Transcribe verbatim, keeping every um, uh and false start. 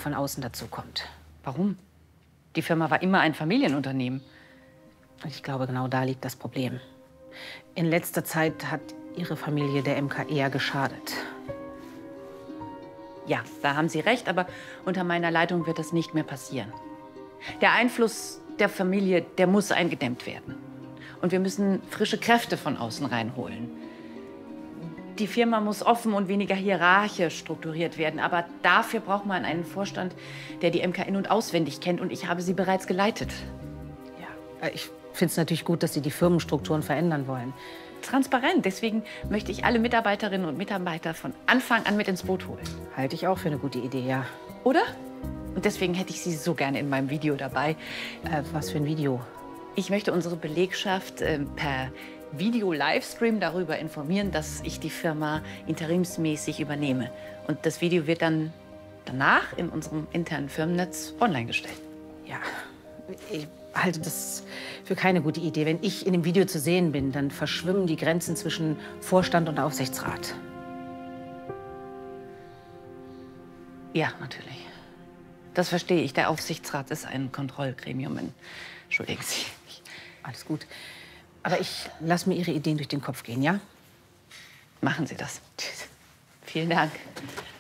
von außen dazukommt. Warum? Die Firma war immer ein Familienunternehmen. Ich glaube, genau da liegt das Problem. In letzter Zeit hat Ihre Familie der M K eher geschadet. Ja, da haben Sie recht, aber unter meiner Leitung wird das nicht mehr passieren. Der Einfluss der Familie, der muss eingedämmt werden. Und wir müssen frische Kräfte von außen reinholen. Die Firma muss offen und weniger hierarchisch strukturiert werden. Aber dafür braucht man einen Vorstand, der die M K in- und auswendig kennt. Und ich habe sie bereits geleitet. Ja, ich finde es natürlich gut, dass Sie die Firmenstrukturen verändern wollen. Transparent. Deswegen möchte ich alle Mitarbeiterinnen und Mitarbeiter von Anfang an mit ins Boot holen. Halte ich auch für eine gute Idee, ja. Oder? Und deswegen hätte ich Sie so gerne in meinem Video dabei. Äh, was für ein Video? Ich möchte unsere Belegschaft äh, per Video-Livestream darüber informieren, dass ich die Firma interimsmäßig übernehme. Und das Video wird dann danach in unserem internen Firmennetz online gestellt. Ja, ich halte das für keine gute Idee. Wenn ich in dem Video zu sehen bin, dann verschwimmen die Grenzen zwischen Vorstand und Aufsichtsrat. Ja, natürlich. Das verstehe ich. Der Aufsichtsrat ist ein Kontrollgremium. Entschuldigen Sie. Alles gut. Aber ich lasse mir Ihre Ideen durch den Kopf gehen, ja? Machen Sie das. Vielen Dank.